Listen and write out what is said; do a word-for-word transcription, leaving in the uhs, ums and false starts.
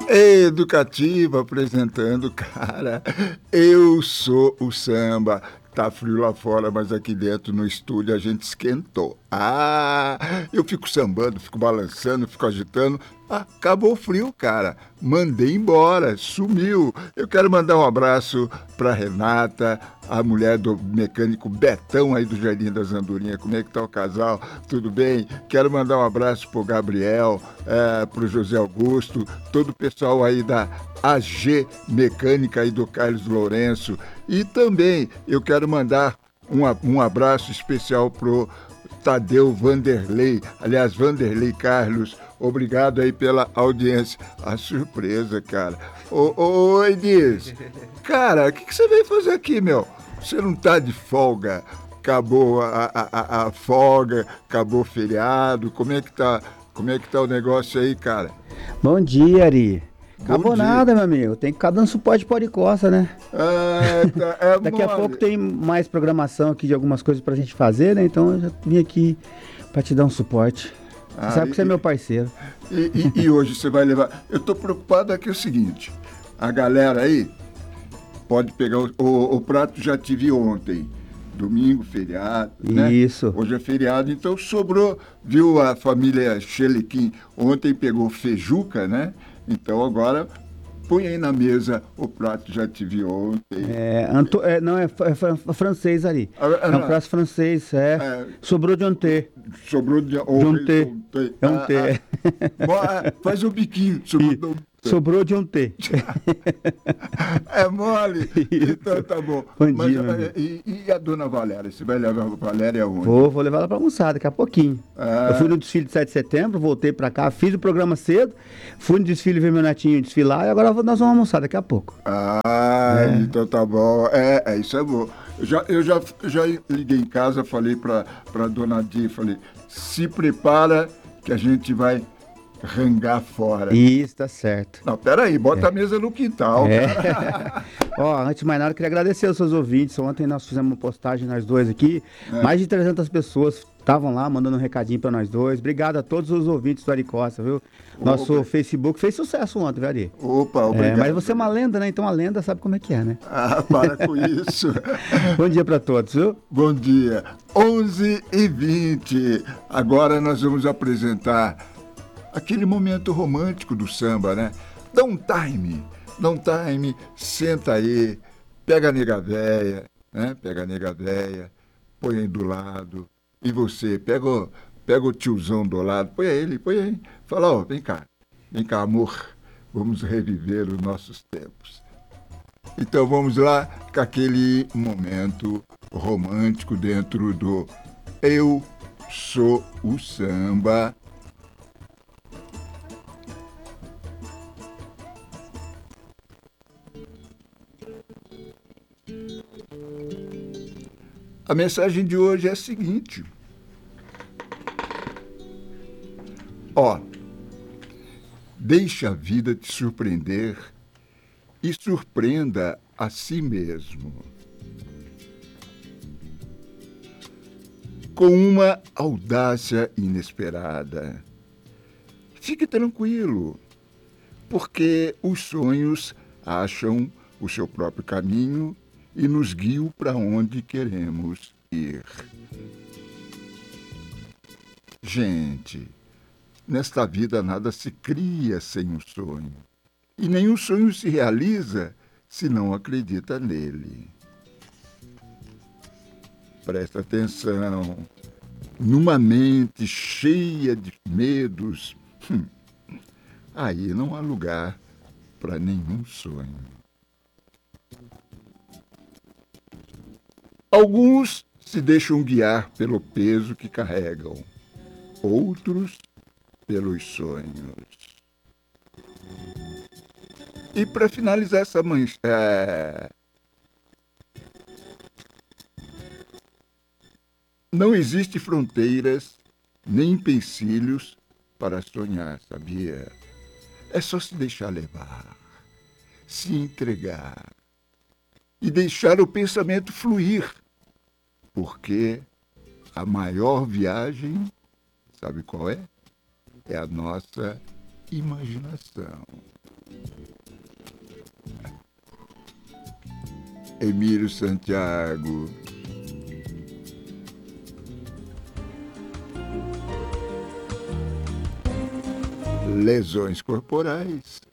Educativa apresentando, cara. Eu sou o samba. Tá frio lá fora, mas aqui dentro no estúdio a gente esquentou. Ah, eu fico sambando, fico balançando, fico agitando. Ah, acabou o frio, cara. Mandei embora, sumiu. Eu quero mandar um abraço pra Renata, a mulher do mecânico Betão aí do Jardim das Andorinhas. Como é que tá o casal? Tudo bem? Quero mandar um abraço pro Gabriel, é, pro José Augusto, todo o pessoal aí da A G Mecânica aí do Carlos Lourenço. E também eu quero mandar um, um abraço especial pro Tadeu Vanderlei, aliás, Vanderlei Carlos. Obrigado aí pela audiência. A surpresa, cara. Ô, ô, ô Edis, cara, o que, que você veio fazer aqui, meu? Você não tá de folga? Acabou a, a, a, a folga, acabou o feriado. Como é que tá? Como é que tá o negócio aí, cara? Bom dia, Ari. Acabou Bom dia. nada, meu amigo. Tem que ficar dando suporte para o Costa, né? É, tá, é Daqui a mole. pouco tem mais programação aqui de algumas coisas pra gente fazer, né? Então eu já vim aqui pra te dar um suporte. Você Ah, sabe e- que você é meu parceiro. E, e- e hoje você vai levar. Eu tô preocupado aqui é o seguinte: a galera aí pode pegar o, o, o prato já tive ontem. Domingo, feriado, né? Isso. Hoje é feriado, então sobrou, viu a família Chelequim ontem pegou feijuca, né? Então agora põe aí na mesa o prato já tive ontem. É, Anto- é, não, é, fr- é fr- francês, Ari. Ah, ah, É um não. prato francês, é. É. Sobrou de ontem. Sobrou de De ontem. ontem. ontem. É um Ah, té. ah. Mo- ah, faz um biquinho. Sobrou de ontem. Sobrou de ontem. É mole? Isso. Então tá bom. Bom Mas, dia, meu eh, amigo. e, e a dona Valéria? Você vai levar a Valéria aonde? Vou, vou levar ela pra almoçar daqui a pouquinho. Ah. Eu fui no desfile de sete de setembro, voltei pra cá, fiz o programa cedo, fui no desfile ver meu netinho desfilar e agora nós vamos almoçar daqui a pouco. Ah, então tá bom. É, é isso é bom. Eu já, eu já, já liguei em casa, falei pra, pra dona Di, falei, se prepara que a gente vai rangar fora. Isso, tá certo. Não, peraí, bota a mesa no quintal, É. cara. Ó, antes de mais nada, eu queria agradecer aos seus ouvintes. Ontem nós fizemos uma postagem, nós dois aqui. Mais de trezentas pessoas estavam lá mandando um recadinho pra nós dois. Obrigado a todos os ouvintes do Ari Costa, viu? Nosso Opa. Facebook fez sucesso ontem, viu, Ari? Opa, É, obrigado. mas você é uma lenda, né? Então a lenda sabe como é que é, né? Ah, para com isso. Bom dia pra todos, viu? Bom dia. onze e vinte. Agora nós vamos apresentar aquele momento romântico do samba, né? Dá um time, dá um time, senta aí, pega a nega véia, né? Pega a nega véia, põe aí do lado. E você, pega o, pega o tiozão do lado, põe ele, põe aí. Fala, ó, vem cá, vem cá, amor, vamos reviver os nossos tempos. Então vamos lá com aquele momento romântico dentro do Eu Sou o Samba. A mensagem de hoje é a seguinte. Ó, deixa a vida te surpreender e surpreenda a si mesmo. Com uma audácia inesperada. Fique tranquilo, porque os sonhos acham o seu próprio caminho e nos guiam para onde queremos ir. Gente, nesta vida nada se cria sem um sonho, e nenhum sonho se realiza se não acredita nele. Presta atenção, numa mente cheia de medos, hum, aí não há lugar para nenhum sonho. Alguns se deixam guiar pelo peso que carregam, outros pelos sonhos. E para finalizar essa manhã, é... não existe fronteiras nem empecilhos para sonhar, sabia? É só se deixar levar, se entregar e deixar o pensamento fluir, porque a maior viagem, sabe qual é? É a nossa imaginação. Emílio Santiago. Lesões corporais